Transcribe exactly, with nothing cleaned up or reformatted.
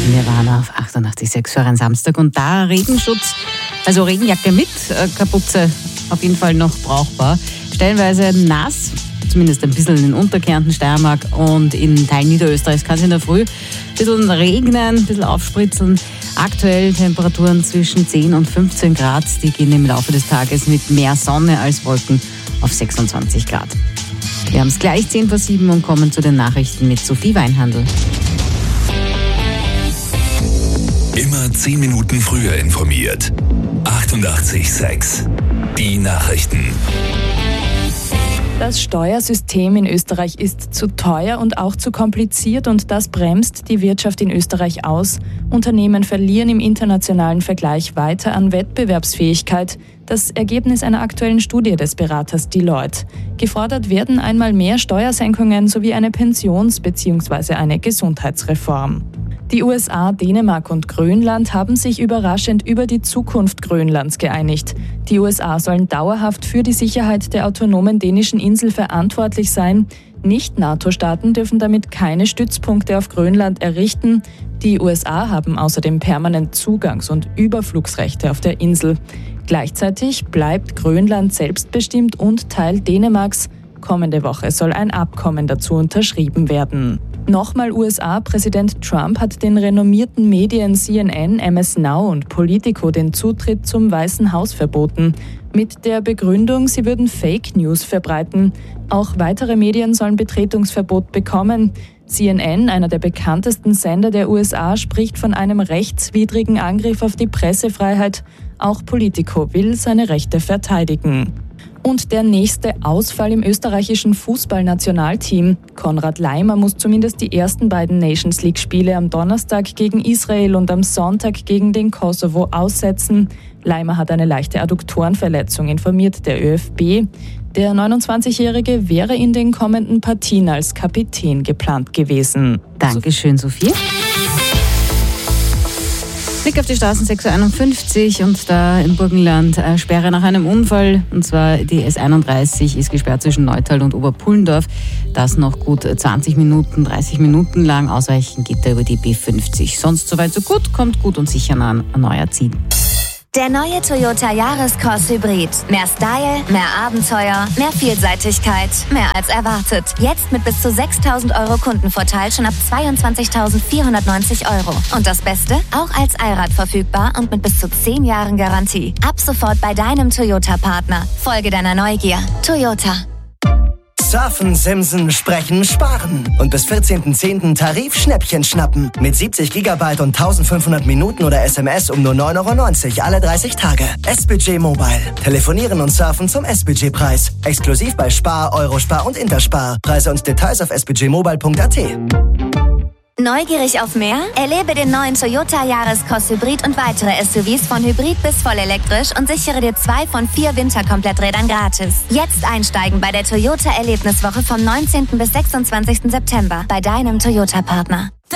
Wir waren auf achtundachtzig Komma sechs für einen Samstag und da Regenschutz, also Regenjacke mit, Kapuze auf jeden Fall noch brauchbar. Stellenweise nass, zumindest ein bisschen in Unterkärnten, Steiermark und in Teilen Niederösterreichs kann es in der Früh ein bisschen regnen, ein bisschen aufspritzeln. Aktuell Temperaturen zwischen zehn und fünfzehn Grad, die gehen im Laufe des Tages mit mehr Sonne als Wolken auf sechsundzwanzig Grad. Wir haben es gleich zehn vor sieben und kommen zu den Nachrichten mit Sophie Weinhandl. Immer zehn Minuten früher informiert. achtundachtzig Komma sechs. Die Nachrichten. Das Steuersystem in Österreich ist zu teuer und auch zu kompliziert und das bremst die Wirtschaft in Österreich aus. Unternehmen verlieren im internationalen Vergleich weiter an Wettbewerbsfähigkeit. Das Ergebnis einer aktuellen Studie des Beraters Deloitte. Gefordert werden einmal mehr Steuersenkungen sowie eine Pensions- bzw. eine Gesundheitsreform. Die U S A, Dänemark und Grönland haben sich überraschend über die Zukunft Grönlands geeinigt. Die U S A sollen dauerhaft für die Sicherheit der autonomen dänischen Insel verantwortlich sein. Nicht-NATO-Staaten dürfen damit keine Stützpunkte auf Grönland errichten. Die U S A haben außerdem permanent Zugangs- und Überflugsrechte auf der Insel. Gleichzeitig bleibt Grönland selbstbestimmt und Teil Dänemarks. Kommende Woche soll ein Abkommen dazu unterschrieben werden. Nochmal U S A-Präsident Trump hat den renommierten Medien C N N, M S Now und Politico den Zutritt zum Weißen Haus verboten. Mit der Begründung, sie würden Fake News verbreiten. Auch weitere Medien sollen Betretungsverbot bekommen. C N N, einer der bekanntesten Sender der U S A, spricht von einem rechtswidrigen Angriff auf die Pressefreiheit. Auch Politico will seine Rechte verteidigen. Und der nächste Ausfall im österreichischen Fußballnationalteam. Konrad Laimer muss zumindest die ersten beiden Nations League-Spiele am Donnerstag gegen Israel und am Sonntag gegen den Kosovo aussetzen. Laimer hat eine leichte Adduktorenverletzung, informiert der ÖFB. Der neunundzwanzigjährige wäre in den kommenden Partien als Kapitän geplant gewesen. Dankeschön, Sophie. Blick auf die Straßen sechs Uhr einundfünfzig und da im Burgenland äh, Sperre nach einem Unfall. Und zwar die S einunddreißig ist gesperrt zwischen Neutal und Oberpullendorf. Das noch gut zwanzig Minuten, dreißig Minuten lang. Ausweichen geht da über die B fünfzig. Sonst soweit so gut, kommt gut und sicher nah an neuer Ziel. Der neue Toyota Yaris-Cross Hybrid. Mehr Style, mehr Abenteuer, mehr Vielseitigkeit, mehr als erwartet. Jetzt mit bis zu sechstausend Euro Kundenvorteil schon ab zweiundzwanzigtausendvierhundertneunzig Euro. Und das Beste? Auch als Allrad verfügbar und mit bis zu zehn Jahren Garantie. Ab sofort bei deinem Toyota-Partner. Folge deiner Neugier. Toyota. Surfen, Simsen, Sprechen, Sparen. Und bis vierzehnten zehnten Tarif-Schnäppchen schnappen. Mit siebzig Gigabyte und eintausendfünfhundert Minuten oder S M S um nur neun Euro neunzig alle dreißig Tage. S-Budget Mobile. Telefonieren und surfen zum S-Budget-Preis. Exklusiv bei Spar, Eurospar und Interspar. Preise und Details auf s budget mobile punkt a t. Neugierig auf mehr? Erlebe den neuen Toyota Yaris-Cross Hybrid und weitere S U Vs von Hybrid bis vollelektrisch und sichere dir zwei von vier Winterkompletträdern gratis. Jetzt einsteigen bei der Toyota Erlebniswoche vom neunzehnten bis sechsundzwanzigsten September bei deinem Toyota-Partner.